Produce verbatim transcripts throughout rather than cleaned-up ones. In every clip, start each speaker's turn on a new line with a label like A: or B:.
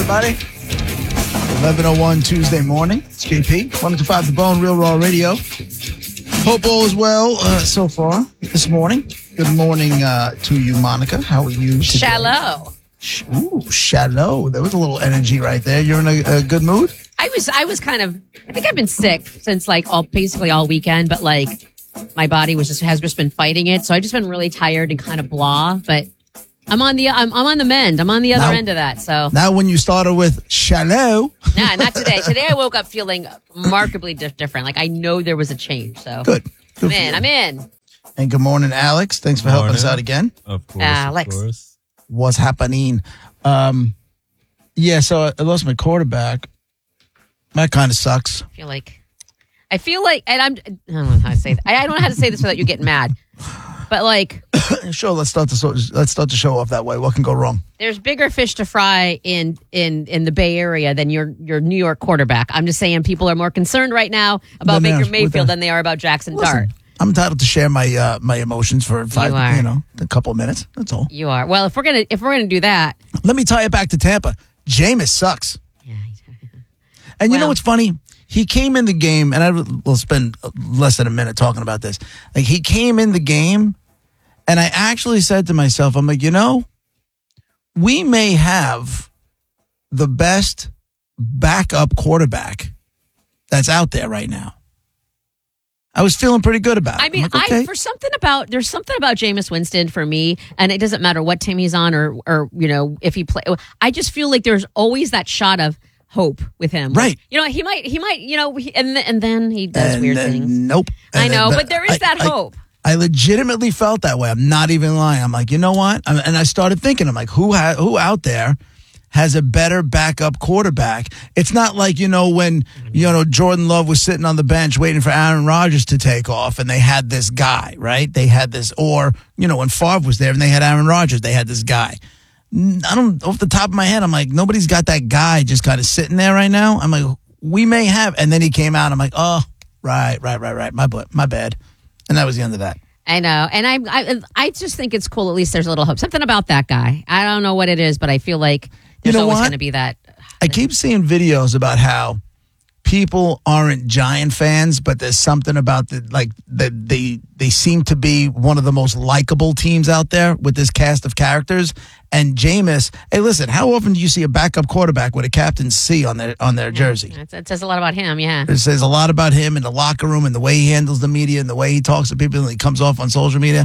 A: everybody. eleven oh one Tuesday morning. It's J P. one oh two point five The Bone, Real Raw Radio. Hope all is well uh, so far this morning. Good morning uh, to you, Monica. How are you today?
B: Shallow.
A: Ooh, shallow. There was a little energy right there. You're in a, a good mood?
B: I was I was kind of, I think I've been sick since like all basically all weekend, but like my body was just has just been fighting it. So I've just been really tired and kind of blah, but I'm on the I'm, I'm on the mend. I'm on the other
A: now,
B: end of that. So
A: now when you started with shallow.
B: Nah, not today. Today I woke up feeling remarkably di- different. Like I know there was a change. So
A: Good. good
B: I'm in. I'm in.
A: And good morning, Alex. Thanks for helping us out again.
C: Of course,
B: Alex.
C: of course.
A: What's happening? Um, yeah, so I lost my quarterback. That kind of sucks.
B: I feel like I feel like and I'm I don't know how to say that. I, I don't know how to say this without you getting mad. But like
A: Sure, let's start the let's start the show off that way. What can go wrong?
B: there's bigger fish to fry in in in the Bay Area than your your New York quarterback. I'm just saying people are more concerned right now about
A: Then
B: Baker
A: they're-
B: Mayfield
A: with
B: than they are about Jackson
A: Listen,
B: Dart.
A: I'm entitled to share my uh, my emotions for five,
B: You are.
A: you know, a couple of minutes. That's all.
B: You are. Well, if we're gonna if we're gonna do that,
A: Let me tie it back to Tampa. Jameis sucks.
B: yeah,
A: And you know
B: Well-
A: what's funny? He came in the game, and I will spend less than a minute talking about this. Like, he came in the game, and I actually said to myself, I'm like, you know, we may have the best backup quarterback that's out there right now. I was feeling pretty good about it.
B: I mean,
A: I'm like, okay.
B: I for something about there's something about Jameis Winston for me, and it doesn't matter what team he's on or or you know if he play. I just feel like there's always that shot of hope with him,
A: Right.
B: You know, he might he might you know, he, and th- and then he does
A: And
B: weird
A: then,
B: things.
A: Nope.
B: I
A: And
B: know,
A: then-
B: but there is
A: I-
B: that
A: I-
B: hope.
A: I legitimately felt that way. I'm not even lying. I'm like, you know what? I'm- And I started thinking, I'm like, who ha- who out there has a better backup quarterback? It's not like, you know, when, you know, Jordan Love was sitting on the bench waiting for Aaron Rodgers to take off and they had this guy, right? They had this, or, you know, when Favre was there and they had Aaron Rodgers, they had this guy. N- I don't, off the top of my head, I'm like, nobody's got that guy just kind of sitting there right now. I'm like, we may have. And then he came out. I'm like, oh, right, right, right, right. My, bu- my bad. And that was the end of that.
B: I know, and I, I I just think it's cool. At least there's a little hope. Something about that guy. I don't know what it is, but I feel like there's
A: know
B: always
A: what?
B: going to be that.
A: I keep seeing videos about how people aren't Giant fans, but there's something about the like that they they seem to be one of the most likable teams out there with this cast of characters. And Jameis, hey, listen, how often do you see a backup quarterback with a captain's C on their on their jersey?
B: It, it says a lot about him. Yeah.
A: It says a lot about him in the locker room and the way he handles the media and the way he talks to people and he comes off on social media.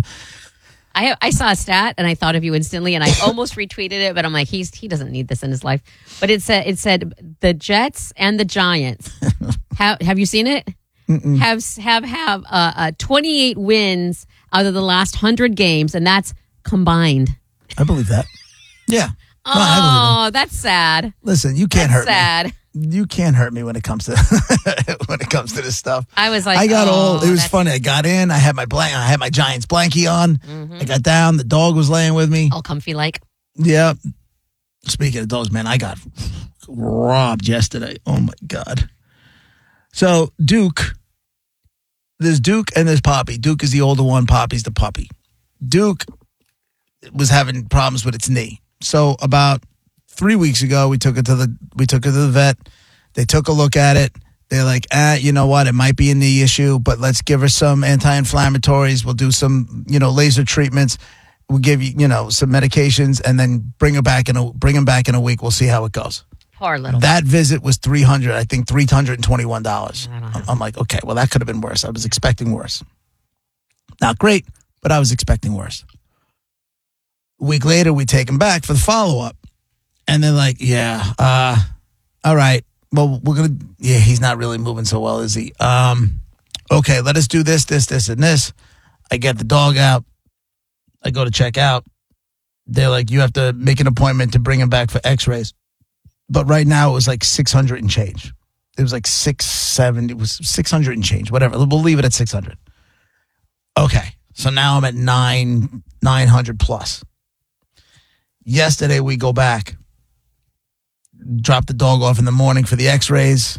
B: I I saw a stat and I thought of you instantly, and I almost retweeted it, but I'm like, he's he doesn't need this in his life. But it said it said the Jets and the Giants have have you seen it? Mm-mm. Have have have uh, uh, twenty-eight wins out of the last hundred games, and that's combined.
A: I believe that. Yeah.
B: Oh,
A: No, I believe that.
B: that's sad.
A: Listen, you can't
B: That's
A: hurt
B: sad.
A: me. You can't hurt me when it comes to when it comes to this stuff.
B: I was like,
A: I got
B: oh,
A: all. It was
B: that's
A: funny. I got in. I had my blank. I had my Giants blankie on.
B: Mm-hmm.
A: I got down. The dog was laying with me.
B: all comfy like.
A: Yeah. Speaking of dogs, man, I got robbed yesterday. Oh my god. So Duke, there's Duke and there's Poppy. Duke is the older one. Poppy's the puppy. Duke was having problems with its knee. So about three weeks ago, we took it to the we took it to the vet. They took a look at it. They're like, ah, you know what? It might be a knee issue, but let's give her some anti-inflammatories. We'll do some, you know, laser treatments. We'll give you, you know, some medications, and then bring her back in a bring him back in a week. We'll see how it goes.
B: Poor little.
A: That visit was three hundred. I think three hundred and twenty-one dollars.
B: I don't know.
A: I'm like, okay, well, that could have been worse. I was expecting worse. Not great, but I was expecting worse. A week later, we take him back for the follow-up. And they're like, yeah, uh, all right. Well, we're going to, yeah, he's not really moving so well, is he? Um, okay, let us do this, this, this, and this. I get the dog out. I go to check out. They're like, you have to make an appointment to bring him back for x-rays. But right now, it was like six hundred and change. It was like six seventy. It was six hundred and change, whatever. We'll leave it at six hundred. Okay, so now I'm at nine, nine hundred plus. Yesterday, we go back. Drop the dog off in the morning for the x-rays.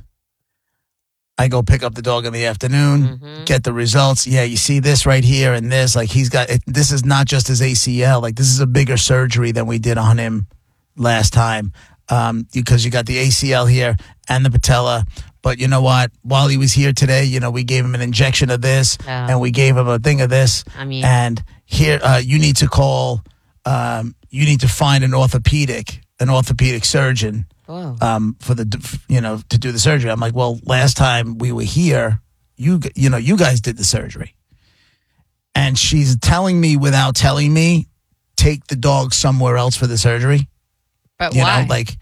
A: I go pick up the dog in the afternoon,
B: Mm-hmm.
A: get the results. Yeah, you see this right here and this. Like, he's got, it, this is not just his A C L. Like, this is a bigger surgery than we did on him last time. um, because you got the A C L here and the patella. But you know what? While he was here today, you know, we gave him an injection of this
B: Oh.
A: and we gave him a thing of this.
B: I mean-
A: and here, uh, you need to call, um, you need to find an orthopedic, an orthopedic surgeon,
B: Whoa.
A: um, for the, you know, to do the surgery. I'm like, well, last time we were here, you, you know, you guys did the surgery. And she's telling me without telling me, take the dog somewhere else for the surgery.
B: But
A: You
B: why?
A: know, like,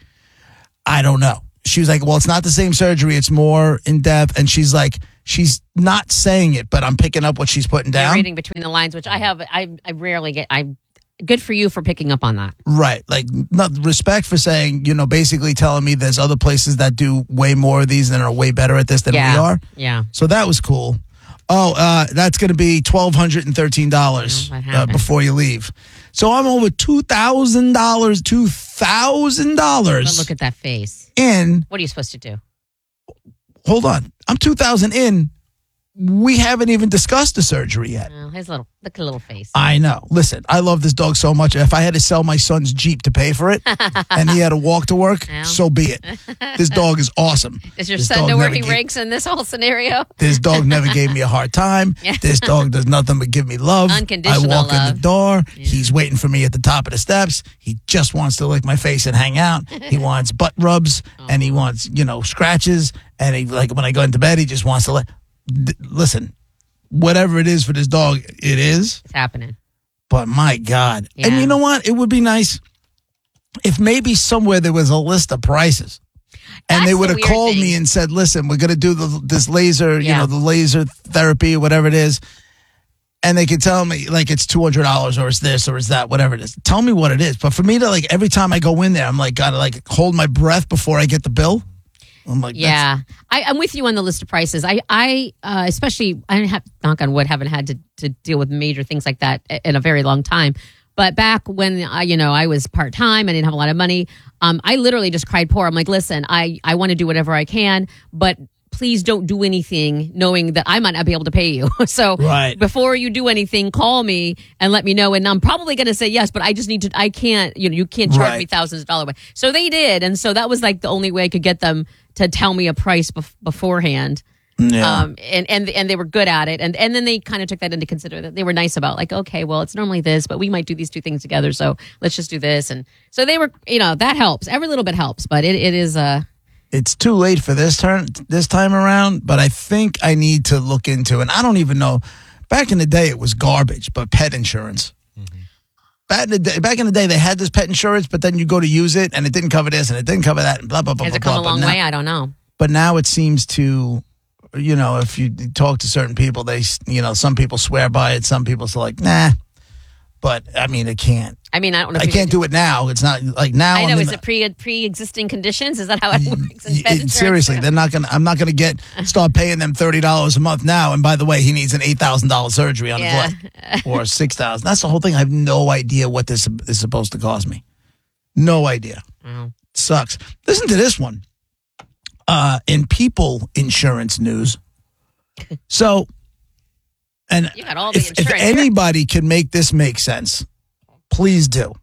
A: I don't know. She was like, well, it's not the same surgery. It's more in depth. And she's like, she's not saying it, but I'm picking up what she's putting
B: You're
A: down.
B: reading between the lines, which I have. I I rarely get. I good for you for picking up on that.
A: Right. Like, not respect for saying, you know, basically telling me there's other places that do way more of these and are way better at this than
B: Yeah.
A: we are.
B: Yeah.
A: So that was cool. Oh, uh, that's going to be twelve hundred thirteen dollars
B: Oh, what
A: uh,
B: happened?
A: before you leave. So I'm over two thousand dollars, two thousand
B: But
A: dollars
B: look at that face.
A: in.
B: What are you supposed to do?
A: Hold on. I'm two thousand dollars in. We haven't even discussed the surgery yet.
B: Oh, his little look at the little face.
A: I know. Listen, I love this dog so much. If I had to sell my son's Jeep to pay for it and he had to walk to work,
B: Yeah.
A: so be it. This dog is awesome.
B: Does your
A: This
B: son
A: dog
B: know where
A: never
B: he
A: gave-
B: ranks in this whole scenario?
A: This dog never gave me a hard time.
B: Yeah.
A: This dog does nothing but give me love.
B: Unconditional
A: I walk in
B: love.
A: the door. He's waiting for me at the top of the steps. He just wants to lick my face and hang out. He wants butt rubs and he wants, you know, scratches. And he, like, when I go into bed, he just wants to let. D- listen, whatever it is for this dog, it is.
B: It's happening.
A: But my God. And
B: Yeah.
A: you know what? It would be nice if maybe somewhere there was a list of prices. And
B: That's
A: they
B: the
A: would have
B: weird
A: called
B: thing.
A: me and said, listen, we're going to do the, this laser, you
B: Yeah.
A: know, the laser therapy or whatever it is. And they could tell me, like, it's two hundred dollars or it's this or it's that, whatever it is. Tell me what it is. But for me to, like, every time I go in there, I'm like, got to, like, hold my breath before I get the bill. I'm like, that's-
B: Yeah, I, I'm with you on the list of prices. I, I uh, especially, I have, knock on wood, haven't had to, to deal with major things like that in a very long time. But back when I, you know, I was part time, I didn't have a lot of money. Um, I literally just cried poor. I'm like, listen, I, I want to do whatever I can, but please don't do anything knowing that I might not be able to pay you. So
A: Right.
B: before you do anything, call me and let me know. And I'm probably going to say yes, but I just need to, I can't, you know, you can't charge
A: Right.
B: me thousands of dollars. So they did. And so that was like the only way I could get them to tell me a price bef- beforehand.
A: Yeah.
B: Um, and, and, and they were good at it. And, and then they kind of took that into consideration. They were nice about like, okay, well, it's normally this, but we might do these two things together. So let's just do this. And so they were, you know, that helps. Every little bit helps, but it, it is, uh,
A: It's too late for this turn this time around, but I think I need to look into, and I don't even know. Back in the day, it was garbage, but pet insurance. Back in the day, back in the day, they had this pet insurance, but then you go to use it, and it didn't cover this, and it didn't cover that, and blah blah blah.
B: has
A: blah,
B: it come
A: blah.
B: a
A: But
B: long
A: now-
B: way? I don't know.
A: But now it seems to, you know, if you talk to certain people, they, you know, some people swear by it, some people are like, nah. But I mean, it can't.
B: I mean, I don't know.
A: I
B: if you
A: can't
B: can-
A: do it now. It's not like now.
B: I know.
A: I'm
B: Is
A: in-
B: it pre pre existing conditions? Is that how it works? In
A: Y-
B: pet
A: it-
B: insurance?
A: seriously, they're not gonna. I'm not gonna get start paying them thirty dollars a month now. And by the way, he needs an eight thousand dollars surgery on
B: Yeah.
A: his leg or six thousand. That's the whole thing. I have no idea what this is supposed to cost me. No idea.
B: Wow.
A: Sucks. Listen to this one. Uh, in people insurance news. So, and
B: You got all the
A: if, if
B: insurance.
A: anybody can make this make sense, please do.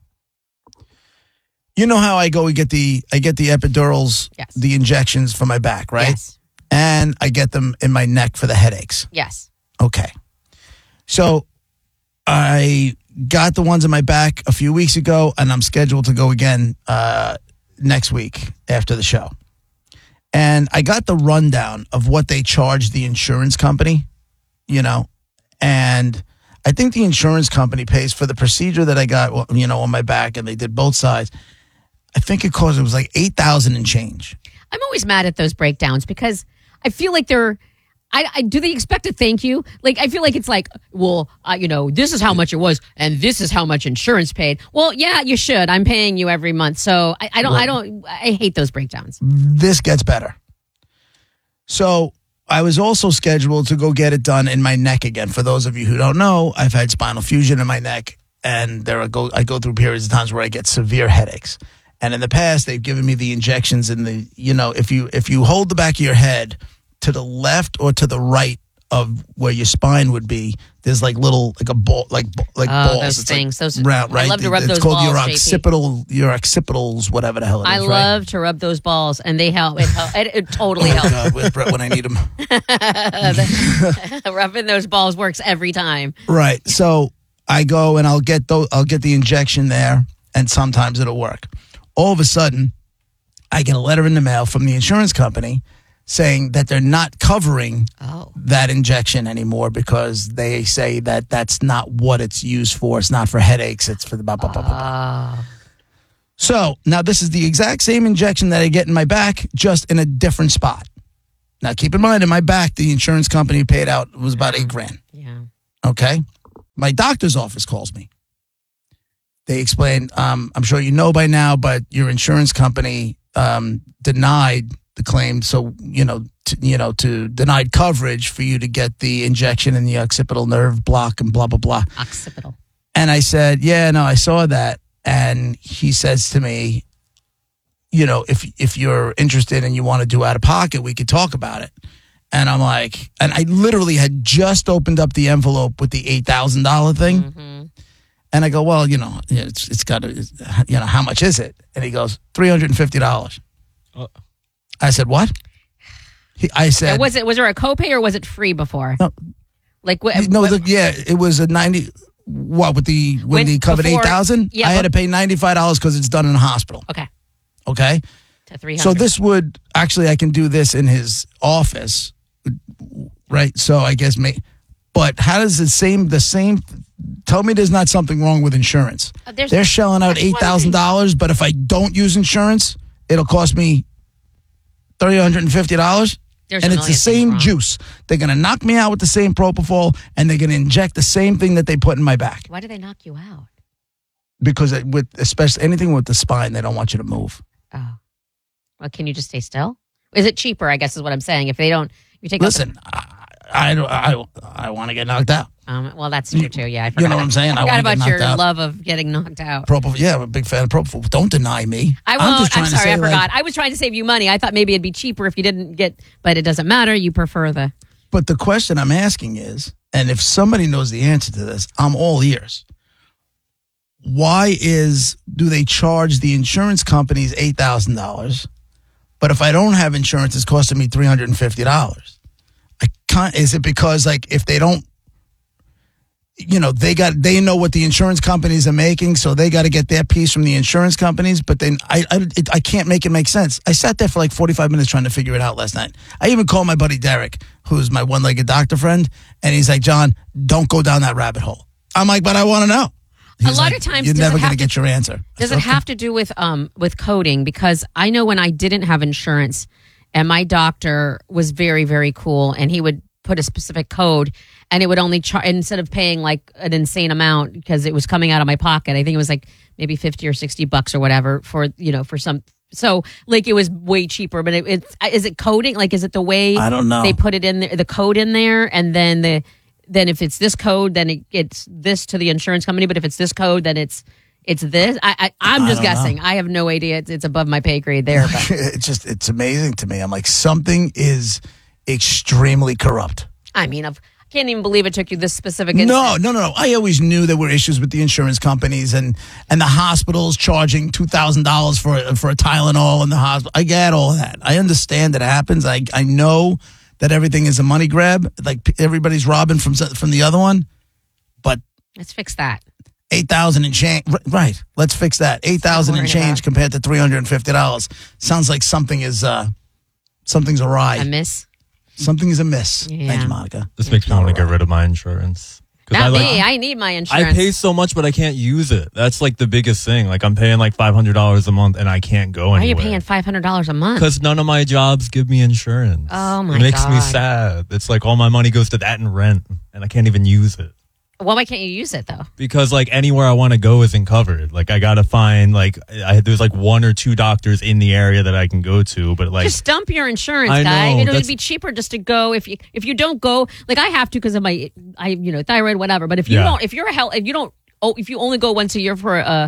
A: You know how I go and get the I get the epidurals,
B: Yes.
A: the injections for my back, right?
B: Yes.
A: And I get them in my neck for the headaches.
B: Yes.
A: Okay. So I got the ones in my back a few weeks ago, and I'm scheduled to go again uh, next week after the show. And I got the rundown of what they charge the insurance company, you know, and I think the insurance company pays for the procedure that I got, you know, on my back, and they did both sides. I think it cost, it was like eight thousand and change.
B: I'm always mad at those breakdowns because I feel like they're. I, I do they expect a thank you? Like I feel like it's like, well, uh, you know, this is how much it was, and this is how much insurance paid. Well, yeah, you should. I'm paying you every month, so I, I don't. I don't. I hate those breakdowns.
A: This gets better. So I was also scheduled to go get it done in my neck again. For those of you who don't know, I've had spinal fusion in my neck, and there I go. I go through periods of times where I get severe headaches. And in the past, they've given me the injections in the, you know, if you if you hold the back of your head to the left or to the right of where your spine would be, there's like little, like a ball, like like
B: Oh,
A: balls.
B: those
A: It's
B: things.
A: Like
B: Those
A: round, right?
B: I love to rub
A: it's
B: those
A: called
B: balls,
A: your
B: J P.
A: occipital, your occipitals, whatever the hell it is.
B: I
A: right?
B: love to rub those balls, and they help. It, help. it, it totally
A: Oh
B: helps.
A: God, where's Brett when I need him?
B: Rubbing those balls works every time.
A: Right. So I go and I'll get those, I'll get the injection there, and sometimes it'll work. All of a sudden, I get a letter in the mail from the insurance company saying that they're not covering
B: Oh.
A: that injection anymore because they say that that's not what it's used for. It's not for headaches. It's for the blah, blah, blah, blah, blah.
B: Oh.
A: So now this is the exact same injection that I get in my back, just in a different spot. Now keep in mind, in my back, the insurance company paid out was about eight grand.
B: Yeah.
A: Okay. My doctor's office calls me. They explained, um, I'm sure you know by now, but your insurance company um, denied the claim. So, you know, to, you know, to denied coverage for you to get the injection in the occipital nerve block and blah, blah, blah.
B: Occipital.
A: And I said, yeah, no, I saw that. And he says to me, you know, if if you're interested and you want to do out of pocket, we could talk about it. And I'm like, and I literally had just opened up the envelope with the eight thousand dollars thing.
B: Mm-hmm.
A: And I go, well, you know, it's it's got to, you know, how much is it? And he goes, three hundred fifty dollars.
C: Uh,
A: I said, what? He, I said,
B: And was it was there a copay or was it free before?
A: No.
B: Like what?
A: no,
B: what-
A: the, yeah, it was a ninety. What with the when,
B: When-
A: they covered
B: before-
A: eight thousand?
B: yeah,
A: I had
B: but-
A: to pay ninety five dollars because it's done in a hospital.
B: okay.
A: Okay,
B: To three hundred.
A: so this would actually I can do this in his office, right? So I guess me, but how does the same the same? Tell me there's not something wrong with insurance.
B: Uh, there's-
A: They're shelling out
B: that's
A: eight
B: one
A: thousand
B: thing.
A: dollars, but if I don't use insurance, it'll cost me three hundred and fifty dollars.
B: There's
A: And
B: a
A: it's the
B: million things
A: same
B: wrong.
A: juice. They're going to knock me out with the same propofol, and they're going to inject the same thing that they put in my back.
B: Why do they knock you out?
A: Because it, with especially anything with the spine, they don't want you to move.
B: Oh. Well, can you just stay still? Is it cheaper? I guess is what I'm saying. If they don't, if you take. out
A: Listen, I I don't- I, I want to get knocked out.
B: the- um, well, that's true too. Yeah, I
A: You
B: forgot.
A: know what I'm saying? I
B: I
A: wanna
B: forgot
A: get
B: about your
A: knocked out.
B: love of getting knocked out.
A: Propofol, yeah, I'm a big fan of propofol. Don't deny me.
B: I
A: I'm
B: won't.
A: just
B: I'm,
A: trying
B: sorry,
A: to say,
B: I forgot.
A: like,
B: I was trying to save you money. I thought maybe it'd be cheaper if you didn't get, but it doesn't matter. You prefer the.
A: but the question I'm asking is, and if somebody knows the answer to this, I'm all ears. Why is do they charge the insurance companies eight thousand dollars, but if I don't have insurance, it's costing me three hundred and fifty dollars? I can't. Is it because like if they don't, you know, they got they know what the insurance companies are making, so they got to get their piece from the insurance companies. But then I I, it, I can't make it make sense. I sat there for like forty-five minutes trying to figure it out last night. I even called my buddy Derek, who's my one-legged doctor friend, and he's like, John, don't go down that rabbit hole. I'm like, but I want to know. He's
B: lot
A: like,
B: of times,
A: you're
B: does
A: never
B: it
A: going
B: have
A: to get your answer.
B: Does
A: I
B: it
A: said,
B: have to do with um with coding? Because I know when I didn't have insurance, and my doctor was very very cool, and he would put a specific code, and it would only charge instead of paying like an insane amount because it was coming out of my pocket. I think it was like maybe fifty or sixty bucks or whatever for you know for some. So like it was way cheaper, but it, it's is it coding? Like is it the way
A: I don't know.
B: they put it in there, the code in there, and then the then if it's this code, then it, it's this to the insurance company. But if it's this code, then it's it's this. I, I I'm
A: I
B: just
A: don't know.
B: guessing. I have no idea. It's, it's above my pay grade there. But
A: it's just it's amazing to me. I'm like, something is extremely corrupt.
B: I mean, I've, I can't even believe it took you this specific.
A: No,
B: instance.
A: no, no, no. I always knew there were issues with the insurance companies and and the hospitals charging two thousand dollars for for a Tylenol in the hospital. I get all that. I understand that it happens. I I know that everything is a money grab. Like everybody's robbing from from the other one. But
B: Let's fix that.
A: eight thousand and change. Right. Let's fix that. Eight thousand and
B: worried
A: change
B: about.
A: compared to three hundred and fifty dollars. Sounds like something is uh something's awry.
B: I miss.
A: Something is amiss.
B: Yeah.
A: Thanks, Monica.
C: this makes me want to get rid of my insurance. 'Cause
B: Not
C: I like,
B: me. I need my
C: I
B: insurance.
C: pay so much, but I can't use it. That's like the biggest thing. Like I'm paying like five hundred dollars a month, and I can't go
B: Why are you
C: anywhere.
B: paying five hundred dollars a month?
C: Because none of my jobs give me insurance.
B: Oh, my
C: It makes me
B: God.
C: sad. It's like all my money goes to that and rent, and I can't even use it.
B: Well, why can't you use it though?
C: Because like anywhere I want to go isn't covered. Like I gotta find like I, there's like one or two doctors in the area that I can go to, but like
B: Just dump your insurance,
C: I
B: guy.
C: know,
B: It'll
C: that's-
B: be cheaper just to go if you if you don't go. Like I have to because of my I you know thyroid whatever. But if you
C: Yeah.
B: don't, if you're a health, if you don't, oh, if you only go once a year for a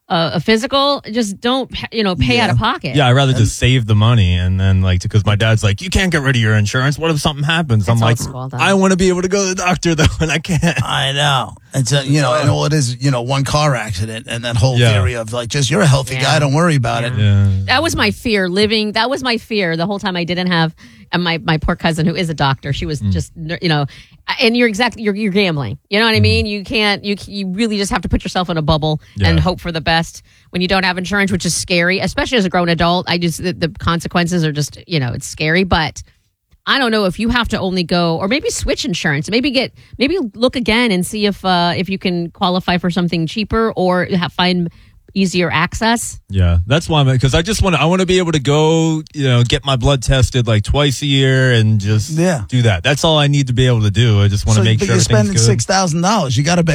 B: a, a physical, just don't you know pay
A: Yeah.
B: out of pocket.
C: Yeah, I'd rather just save the money and then like because my dad's like, you can't get rid of your insurance. What if something happens?
B: That's
C: I'm like,
B: old school, though.
C: I want to be able to go to the doctor though, and I can't.
A: I know. It's a, you know, and all it is, you know, one car accident and that whole
C: Yeah.
A: theory of like, just you're a healthy
B: Yeah.
A: guy, don't worry about it.
C: Yeah.
B: That was my fear living. That was my fear the whole time I didn't have. And my, my poor cousin who is a doctor, she was just, you know, and you're exactly, you're, you're gambling. You know what I mean? You can't, you, you really just have to put yourself in a bubble
C: Yeah.
B: and hope for the best when you don't have insurance, which is scary, especially as a grown adult. I just, the, the consequences are just, you know, it's scary, but I don't know if you have to only go or maybe switch insurance, maybe get, maybe look again and see if, uh, if you can qualify for something cheaper or have, find easier access.
C: Yeah, that's why I'm because I just want to. I want to be able to go, you know, get my blood tested like twice a year and just
A: Yeah.
C: do that. That's all I need to be able to do. I just want
A: So
C: to make
A: but
C: sure
A: you're
C: everything's
A: spending
C: good.
A: six thousand dollars. You got to